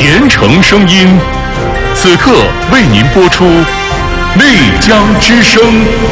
甜城声音，此刻为您播出内江之声。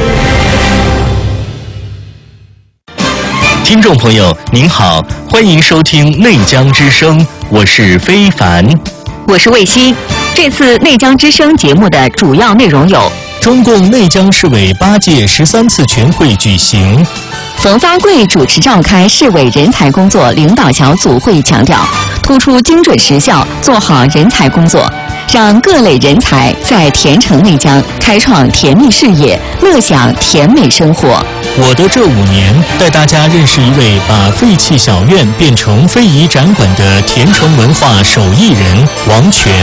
听众朋友您好，欢迎收听内江之声，我是非凡， 我是卫西。这次内江之声节目的主要内容有： 中共内江市委8届13次全会举行， 冯发贵主持召开市委人才工作领导小组会议，强调突出精准实效，做好人才工作，让各类人才在甜城内江开创甜蜜事业，乐享甜美生活。 我的这5年，带大家认识一位把废弃小院变成非遗展馆的甜城文化手艺人王全。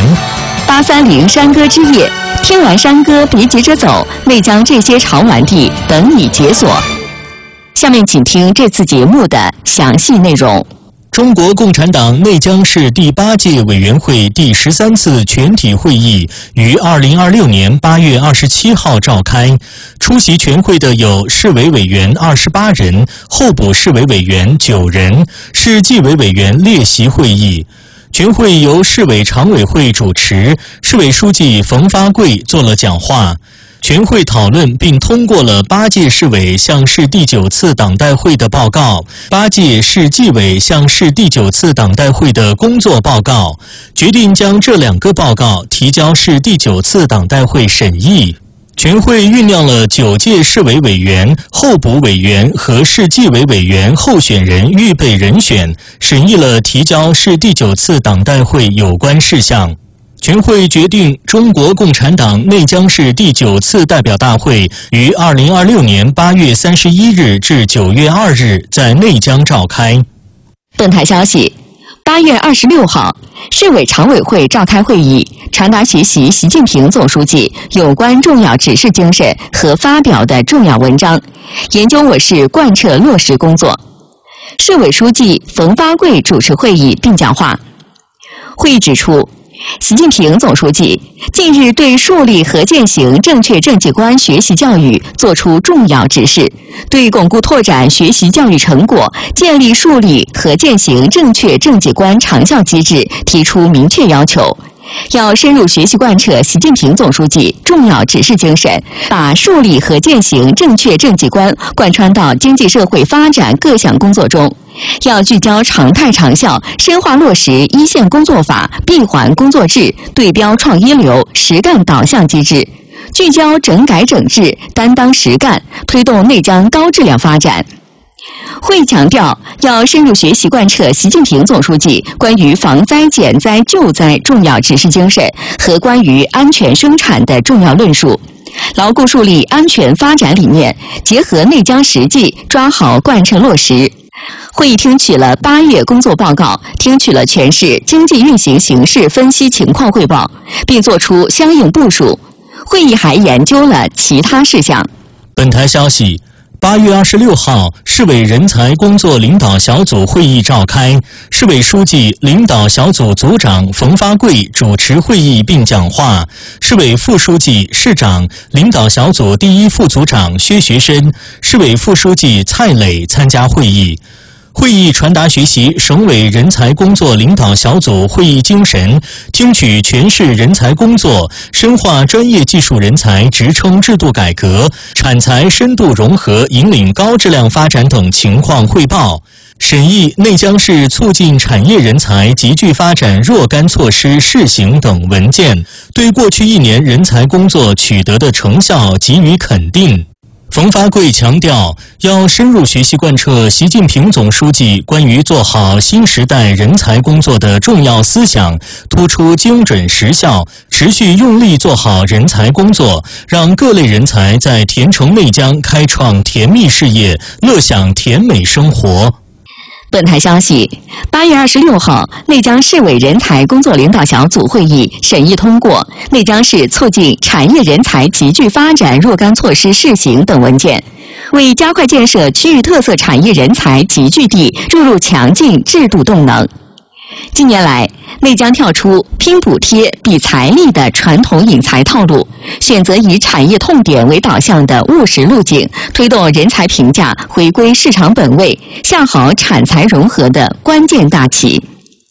830山歌之夜，听完山歌别急着走，内江这些潮玩地等你解锁。下面请听这次节目的详细内容。 中国共产党内江市第8届委员会第13次全体会议于2026年8月27号召开。出席全会的有市委委员28人，候补市委委员9人，市纪委委员列席会议。全会由市委常委会主持，市委书记冯发贵做了讲话。全会讨论并通过了8届市委向市第9次党代会的报告，8届市纪委向市第9次党代会的工作报告，决定将这2个报告提交市第9次党代会审议。全会酝酿了9届市委委员、候补委员和市纪委委员候选人预备人选，审议了提交市第9次党代会有关事项。全会决定，中国共产党内江市第9次代表大会于2026年8月31日至9月2日在内江召开。 本台消息，8月26号，市委常委会召开会议，传达学习习近平总书记有关重要指示精神和发表的重要文章，研究我市贯彻落实工作。市委书记冯发贵主持会议并讲话。会议指出，习近平总书记近日对树立和践行正确政绩观学习教育作出重要指示，对巩固拓展学习教育成果，建立树立和践行正确政绩观长效机制提出明确要求。要深入学习贯彻习近平总书记重要指示精神，把树立和践行正确政绩观贯穿到经济社会发展各项工作中。要聚焦常态长效，深化落实一线工作法、闭环工作制、对标创一流、实干导向机制，聚焦整改整治、担当实干，推动内江高质量发展。会议强调，要深入学习贯彻习近平总书记关于防灾减灾救灾重要指示精神和关于安全生产的重要论述，牢固树立安全发展理念，结合内江实际，抓好贯彻落实。会议听取了8月工作报告，听取了全市经济运行形势分析情况汇报，并作出相应部署。会议还研究了其他事项。 本台消息，8月26号，市委人才工作领导小组会议召开，市委书记、领导小组组长冯发贵主持会议并讲话，市委副书记、市长、领导小组第1副组长薛学深、市委副书记蔡磊参加会议。会议传达学习省委人才工作领导小组会议精神，听取全市人才工作、深化专业技术人才职称制度改革、产才深度融合引领高质量发展等情况汇报，审议内江市促进产业人才集聚发展若干措施试行等文件，对过去1年人才工作取得的成效给予肯定。冯发贵强调，要深入学习贯彻习近平总书记关于做好新时代人才工作的重要思想，突出精准实效，持续用力做好人才工作，让各类人才在甜城内江开创甜蜜事业，乐享甜美生活。 本台消息，8月26号，内江市委人才工作领导小组会议审议通过《内江市促进产业人才集聚发展若干措施试行》等文件，为加快建设区域特色产业人才集聚地注入强劲制度动能。近年来，内江跳出拼补贴比财力的传统引才套路，选择以产业痛点为导向的务实路径，推动人才评价回归市场本位，下好产才融合的关键大棋。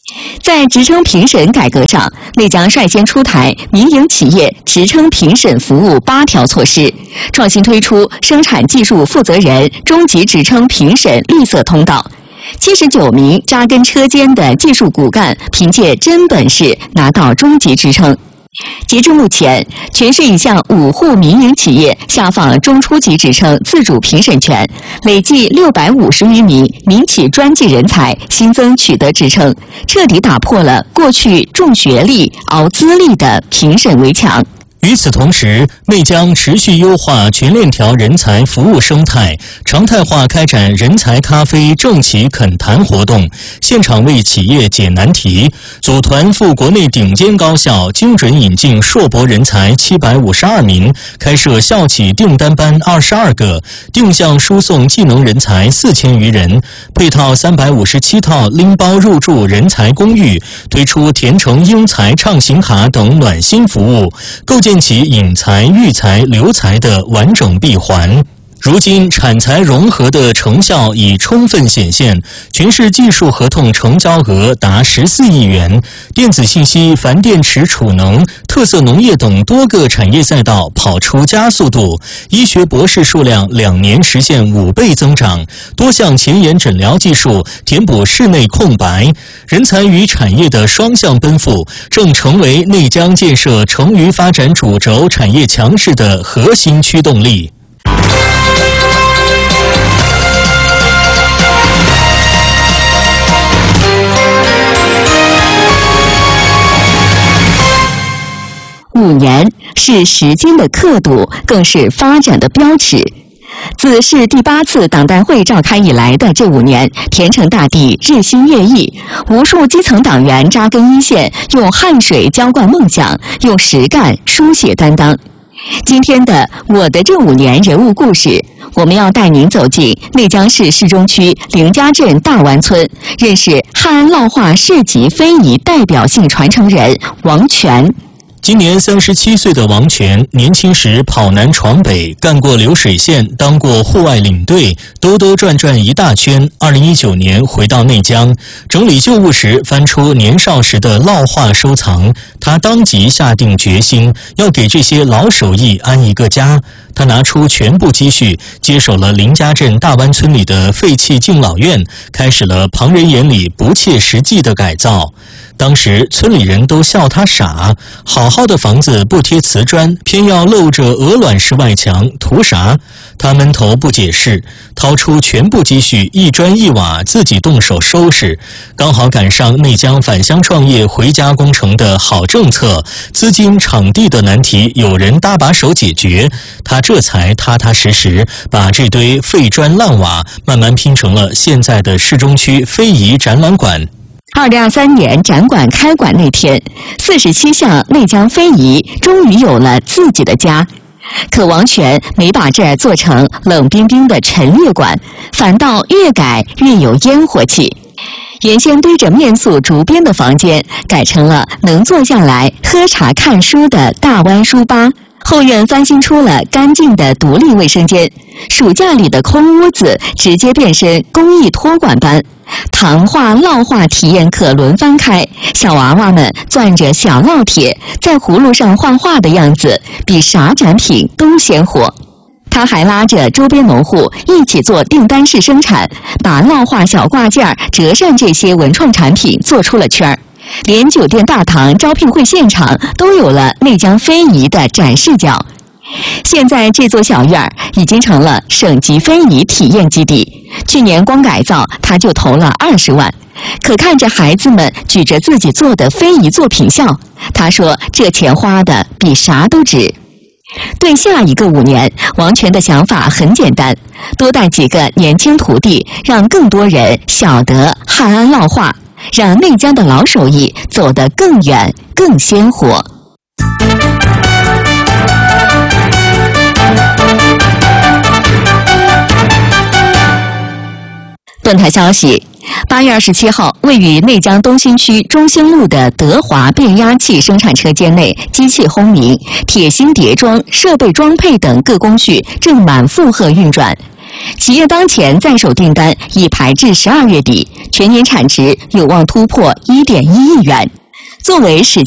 在职称评审改革上，内江率先出台民营企业职称评审服务8条措施，创新推出生产技术负责人中级职称评审绿色通道。79名扎根车间的技术骨干凭借真本事拿到中级职称。截至目前，全市已向5户民营企业下放中初级职称自主评审权，累计650余名民企专技人才新增取得职称，彻底打破了过去重学历、熬资历的评审围墙。 与此同时，内江持续优化全链条人才服务生态，常态化开展人才咖啡政企恳谈活动，现场为企业解难题，组团赴国内顶尖高校精准引进硕博人才752名，开设校企订单班22个，定向输送技能人才4000余人，配套357套拎包入驻人才公寓，推出田城英才畅行卡等暖心服务，构建起引才、育才、留才的完整闭环。如今产才融合的成效已充分显现，全市技术合同成交额达14亿元，电子信息、钒电池储能、特色农业等多个产业赛道跑出加速度，医学博士数量2年实现5倍增长，多项前沿诊疗技术填补室内空白，人才与产业的双向奔赴，正成为内江建设成渝发展主轴产业强势的核心驱动力。 5年是时间的刻度，更是发展的标尺。自市第8次党代会召开以来的这5年，田城大地日新月异，无数基层党员扎根一线，用汗水浇灌梦想，用实干书写担当。今天的我的这5年人物故事，我们要带您走进内江市市中区凌家镇大湾村，认识汉安烙画市级非遗代表性传承人王全。 今年37岁的王全，年轻时跑南闯北，干过流水线，当过户外领队，兜兜转转一大圈。2019年回到内江，整理旧物时翻出年少时的烙画收藏，他当即下定决心，要给这些老手艺安一个家。他拿出全部积蓄，接手了凌家镇大湾村里的废弃敬老院，开始了旁人眼里不切实际的改造。当时村里人都笑他傻，好好的房子不贴瓷砖，偏要露着鹅卵石外墙，图啥？他闷头不解释，掏出全部积蓄，一砖一瓦自己动手收拾。刚好赶上内江返乡创业回家工程的好政策，资金场地的难题有人搭把手解决，他这才踏踏实实把这堆废砖烂瓦慢慢拼成了现在的市中区非遗展览馆。 2023年展馆开馆那天，47项内江非遗终于有了自己的家。可王全没把这儿做成冷冰冰的陈列馆，反倒越改越有烟火气。原先堆着面塑竹编的房间，改成了能坐下来喝茶看书的大湾书吧。后院翻新出了干净的独立卫生间，暑假里的空屋子直接变身公益托管班，糖画、烙画体验课轮番开，小娃娃们攥着小烙铁在葫芦上画画的样子，比啥展品都鲜活。他还拉着周边农户一起做订单式生产，把烙画小挂件、折扇这些文创产品做出了圈儿。连酒店大堂招聘会现场都有了内江非遗的展示角。现在这座小院已经成了省级非遗体验基地，去年光改造他就投了20万。可看着孩子们举着自己做的非遗作品笑，他说这钱花的比啥都值。对下一个5年，王全的想法很简单，多带几个年轻徒弟，让更多人晓得汉安烙画，让内江的老手艺走得更远更鲜活。本台消息，8月27号，位于内江东新区中兴路的德华变压器生产车间内，机器轰鸣，铁芯叠装、设备装配等各工序正满负荷运转。 企业当前在手订单已排至12月底，全年产值有望突破1.1亿元。作为史